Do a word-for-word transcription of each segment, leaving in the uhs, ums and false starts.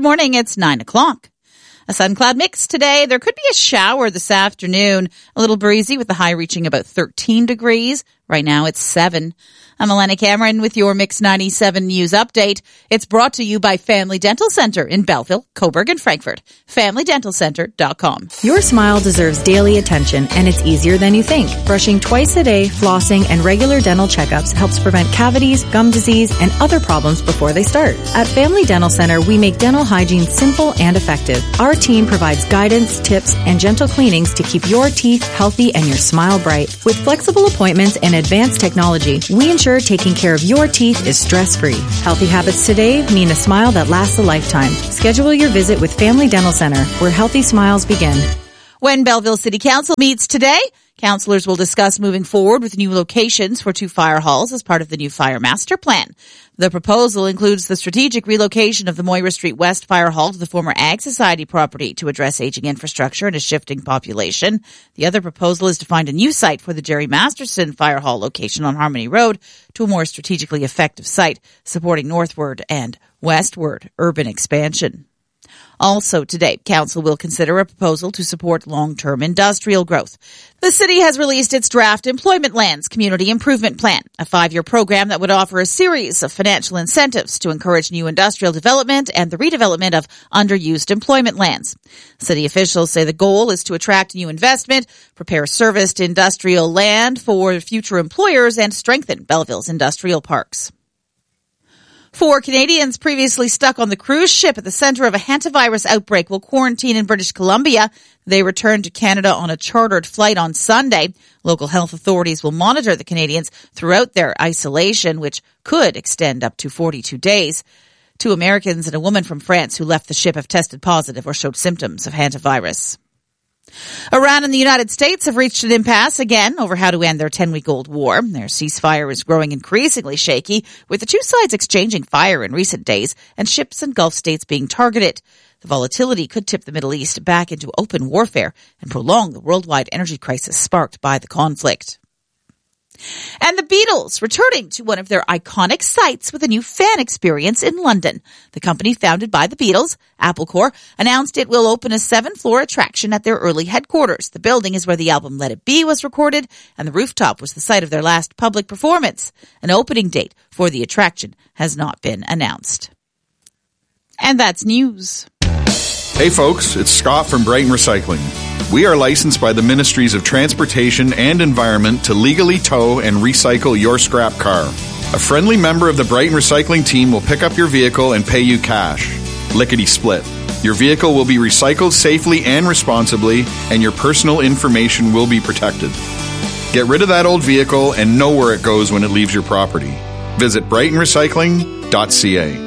morning. It's nine o'clock. A sun-cloud mix today. There could be a shower this afternoon. A little breezy with the high reaching about thirteen degrees. Right now it's seven. I'm Elena Cameron with your Mix ninety-seven News Update. It's brought to you by Family Dental Center in Belleville, Cobourg, and Frankfurt. family dental center dot com. Your smile deserves daily attention, and it's easier than you think. Brushing twice a day, flossing, and regular dental checkups helps prevent cavities, gum disease, and other problems before they start. At Family Dental Center, we make dental hygiene simple and effective. Our team provides guidance, tips, and gentle cleanings to keep your teeth healthy and your smile bright. With flexible appointments and advanced technology, we ensure taking care of your teeth is stress-free. Healthy habits today mean a smile that lasts a lifetime. Schedule your visit with Family Dental Center, where healthy smiles begin. When Belleville City Council meets today, councillors will discuss moving forward with new locations for two fire halls as part of the new fire master plan. The proposal includes the strategic relocation of the Moira Street West Fire Hall to the former Ag Society property to address aging infrastructure and a shifting population. The other proposal is to find a new site for the Jerry Masterson Fire Hall location on Harmony Road to a more strategically effective site, supporting northward and westward urban expansion. Also today, Council will consider a proposal to support long-term industrial growth. The city has released its draft Employment Lands Community Improvement Plan, a five-year program that would offer a series of financial incentives to encourage new industrial development and the redevelopment of underused employment lands. City officials say the goal is to attract new investment, prepare serviced industrial land for future employers, and strengthen Belleville's industrial parks. Four Canadians previously stuck on the cruise ship at the center of a hantavirus outbreak will quarantine in British Columbia. They returned to Canada on a chartered flight on Sunday. Local health authorities will monitor the Canadians throughout their isolation, which could extend up to forty-two days. Two Americans and a woman from France who left the ship have tested positive or showed symptoms of hantavirus. Iran and the United States have reached an impasse again over how to end their ten-week-old war. Their ceasefire is growing increasingly shaky, with the two sides exchanging fire in recent days and ships in Gulf states being targeted. The volatility could tip the Middle East back into open warfare and prolong the worldwide energy crisis sparked by the conflict. And the Beatles returning to one of their iconic sites with a new fan experience in London. The company founded by the Beatles, Applecore, announced it will open a seven-floor attraction at their early headquarters. The building is where the album Let It Be was recorded, and the rooftop was the site of their last public performance. An opening date for the attraction has not been announced. And that's news. Hey folks, it's Scott from Brighton Recycling. We are licensed by the Ministries of Transportation and Environment to legally tow and recycle your scrap car. A friendly member of the Brighton Recycling team will pick up your vehicle and pay you cash. Lickety split. Your vehicle will be recycled safely and responsibly, and your personal information will be protected. Get rid of that old vehicle and know where it goes when it leaves your property. Visit brighton recycling dot c a.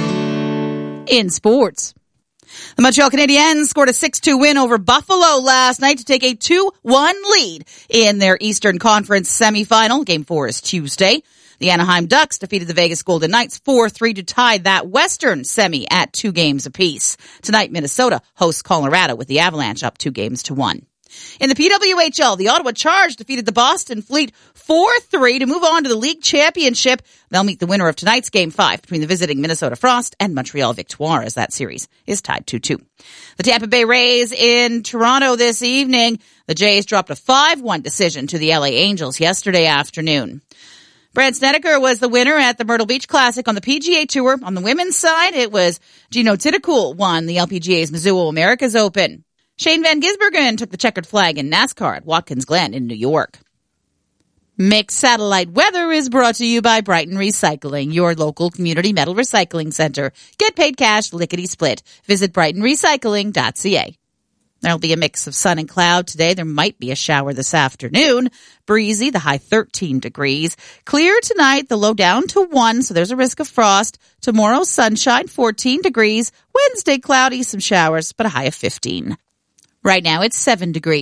In sports, the Montreal Canadiens scored a six two win over Buffalo last night to take a two one lead in their Eastern Conference semifinal. Game four is Tuesday. The Anaheim Ducks defeated the Vegas Golden Knights four three to tie that Western semi at two games apiece. Tonight, Minnesota hosts Colorado with the Avalanche up two games to one. In the P W H L, the Ottawa Charge defeated the Boston Fleet four three to move on to the league championship. They'll meet the winner of tonight's Game five between the visiting Minnesota Frost and Montreal Victoire, as that series is tied two two. The Tampa Bay Rays in Toronto this evening. The Jays dropped a five one decision to the L A Angels yesterday afternoon. Brandt Snedeker was the winner at the Myrtle Beach Classic on the P G A Tour. On the women's side, it was Gino Titicul won the L P G A's Mizuho Americas Open. Shane Van Gisbergen took the checkered flag in NASCAR at Watkins Glen in New York. Mixed Satellite Weather is brought to you by Brighton Recycling, your local community metal recycling center. Get paid cash, lickety split. Visit brighton recycling dot c a. There'll be a mix of sun and cloud today. There might be a shower this afternoon. Breezy, the high thirteen degrees. Clear tonight, the low down to one, so there's a risk of frost. Tomorrow, sunshine, fourteen degrees. Wednesday, cloudy, some showers, but a high of fifteen. Right now, it's seven degrees.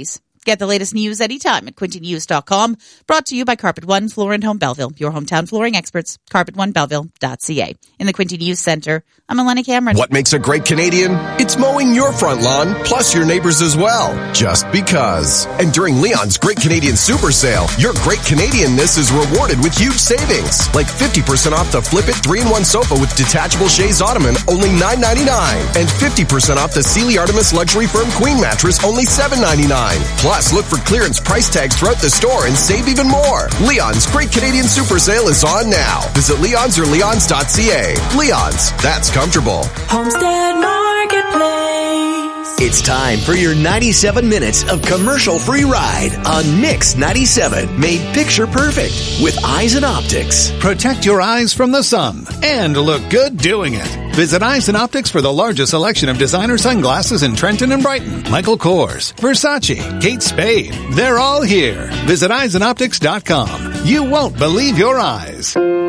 Get the latest news anytime at quinte news dot com. Brought to you by Carpet One Floor and Home Belleville, your hometown flooring experts. carpet one belleville dot c a. In the Quinte News Center, I'm Elena Cameron. What makes a great Canadian? It's mowing your front lawn, plus your neighbors as well. Just because. And during Leon's Great Canadian Super Sale, your great Canadianness is rewarded with huge savings. Like fifty percent off the Flip It three in one sofa with detachable chaise ottoman, only nine ninety-nine. And fifty percent off the Sealy Artemis Luxury Firm Queen Mattress, only seven ninety-nine. Plus, look for clearance price tags throughout the store and save even more. Leon's Great Canadian Super Sale is on now. Visit Leon's or leons dot c a. Leon's, that's comfortable. Homestead Marketplace. It's time for your ninety-seven minutes of commercial-free ride on Mix ninety-seven, made picture perfect with Eyes and Optics. Protect your eyes from the sun and look good doing it. Visit Eyes and Optics for the largest selection of designer sunglasses in Trenton and Brighton. Michael Kors, Versace, Kate Spade. They're all here. Visit eyes and optics dot com. You won't believe your eyes.